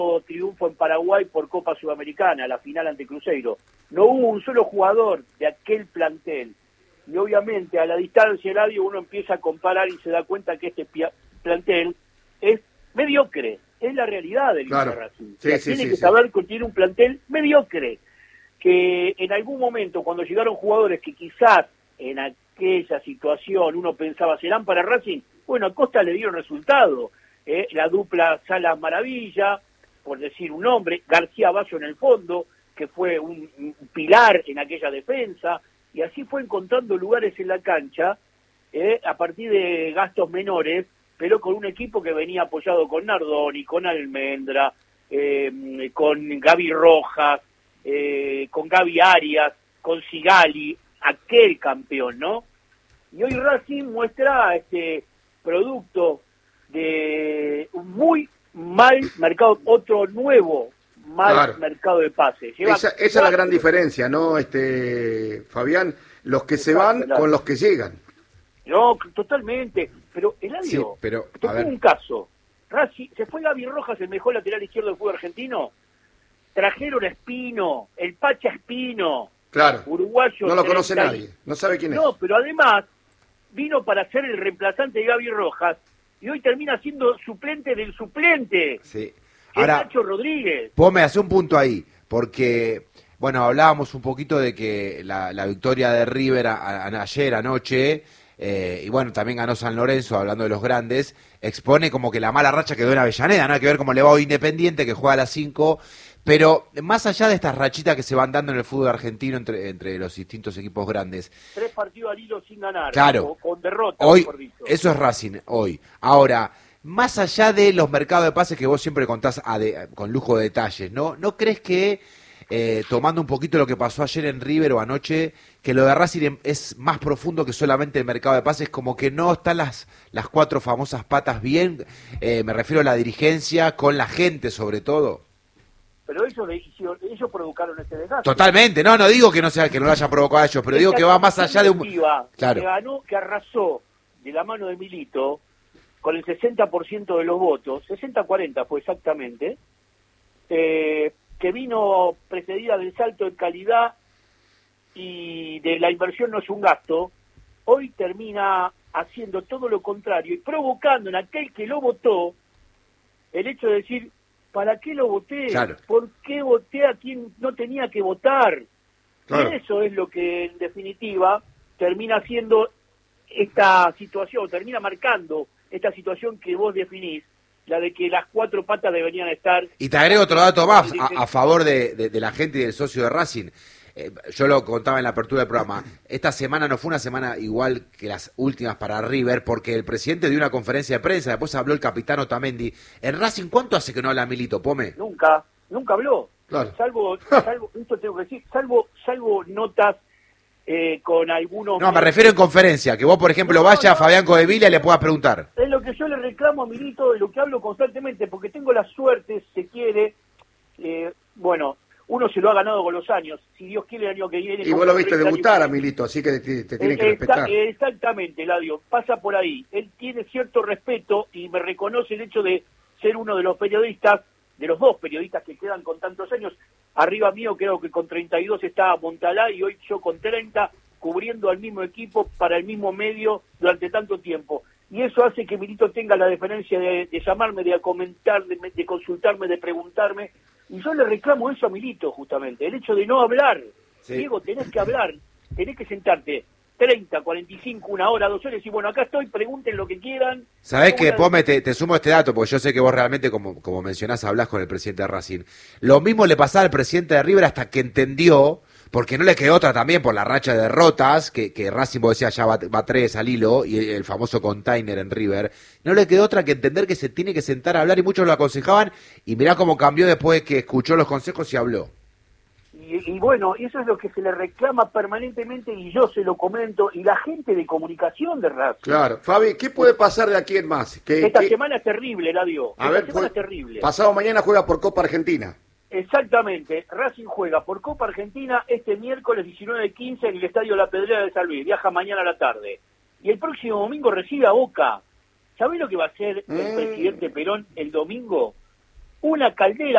triunfo en Paraguay por Copa Sudamericana, la final ante Cruzeiro. No hubo un solo jugador de aquel plantel. Y obviamente a la distancia, Eladio, uno empieza a comparar y se da cuenta que este plantel es mediocre. Es la realidad del claro. Racing. Sí, tiene que saber que tiene un plantel mediocre. Que en algún momento, cuando llegaron jugadores que quizás en aquella situación uno pensaba serán para Racing, bueno, a Costa le dieron resultado. La dupla Salas Maravilla, por decir un nombre, García Basso en el fondo, que fue un pilar en aquella defensa, y así fue encontrando lugares en la cancha a partir de gastos menores, pero con un equipo que venía apoyado con Nardoni, con Almendra, con Gaby Rojas, con Gaby Arias, con Sigali, aquel campeón, ¿no? Y hoy Racing muestra este producto de un muy mal mercado, otro nuevo mal mercado de pases. Esa es la gran diferencia, ¿no, Fabián? Los que se van con los que llegan. No, totalmente. Pero, Eladio, sí, pero, te pongo un caso. Racing, se fue Gaby Rojas, el mejor lateral izquierdo del fútbol argentino. Trajeron a Espino, el Pacha Espino. Claro. Uruguayo. No lo conoce nadie, no sabe quién es. No, pero además vino para ser el reemplazante de Gaby Rojas y hoy termina siendo suplente del suplente. Sí. Ahora, Nacho Rodríguez. Vos me hace un punto ahí, porque, bueno, hablábamos un poquito de que la victoria de River ayer, anoche, y bueno, también ganó San Lorenzo, hablando de los grandes, expone como que la mala racha quedó en Avellaneda, no hay que ver cómo le va hoy Independiente, que juega a las 5, pero más allá de estas rachitas que se van dando en el fútbol argentino entre los distintos equipos grandes. 3 partidos al hilo sin ganar, claro, con derrota, hoy, por dicho. Eso es Racing, hoy. Ahora, más allá de los mercados de pases que vos siempre contás con lujo de detalles, ¿no crees que, tomando un poquito lo que pasó ayer en River o anoche, que lo de Racing es más profundo que solamente el mercado de pases, como que no están las 4 famosas patas bien, me refiero a la dirigencia, con la gente sobre todo? Pero ellos provocaron este desgaste. Totalmente, no digo que no lo hayan provocado a ellos, pero digo que va más allá de un... Claro. Que arrasó de la mano de Milito, con el 60% de los votos, 60-40 fue exactamente, que vino precedida del salto de calidad y de la inversión no es un gasto, hoy termina haciendo todo lo contrario y provocando en aquel que lo votó el hecho de decir, ¿para qué lo voté? Claro. ¿Por qué voté a quien no tenía que votar? Claro. Y eso es lo que en definitiva termina haciendo esta situación, termina marcando esta situación que vos definís, la de que las 4 patas deberían estar... Y te agrego otro dato más a favor de la gente y del socio de Racing. Yo lo contaba en la apertura del programa. Esta semana no fue una semana igual que las últimas para River, porque el presidente dio una conferencia de prensa, después habló el capitán Otamendi. En Racing, ¿cuánto hace que no habla Milito, Pome? Nunca habló. Claro. Salvo, esto tengo que decir, salvo notas con algunos... No, me refiero en conferencia, que vos, por ejemplo, vayas a Fabián Codevilla y le puedas preguntar. Es lo que yo le reclamo a Milito, de lo que hablo constantemente, porque tengo la suerte, se quiere, bueno, uno se lo ha ganado con los años, si Dios quiere el año que viene... Y vos lo viste debutar a Milito, así que te tienen que respetar. Exactamente, Eladio, pasa por ahí. Él tiene cierto respeto y me reconoce el hecho de ser uno de los periodistas, de los 2 periodistas que quedan con tantos años. Arriba mío creo que con 32 estaba Montalá y hoy yo con 30 cubriendo al mismo equipo para el mismo medio durante tanto tiempo. Y eso hace que Milito tenga la deferencia de llamarme, de comentar, de consultarme, de preguntarme. Y yo le reclamo eso a Milito justamente, el hecho de no hablar. Sí. Diego, tenés que hablar, tenés que sentarte 30, 45, 1 hora, 2 horas y bueno, acá estoy, pregunten lo que quieran. ¿Sabés qué, Pome? Te sumo este dato, porque yo sé que vos realmente, como mencionás, hablás con el presidente de Racing. Lo mismo le pasaba al presidente de River hasta que entendió, porque no le quedó otra también por la racha de derrotas, que Racing, vos decías, ya va 3 al hilo, y el famoso container en River, no le quedó otra que entender que se tiene que sentar a hablar, y muchos lo aconsejaban, y mirá cómo cambió después de que escuchó los consejos y habló. Y bueno, eso es lo que se le reclama permanentemente y yo se lo comento, y la gente de comunicación de Racing. Claro. Fabi, ¿qué puede pasar de aquí en más? Esta semana es terrible, Eladio. Esta semana es terrible. Pasado mañana juega por Copa Argentina. Exactamente. Racing juega por Copa Argentina este miércoles 19:15 en el Estadio La Pedrera de San Luis. Viaja mañana a la tarde. Y el próximo domingo recibe a Boca. ¿Sabés lo que va a hacer el presidente Perón el domingo? una caldera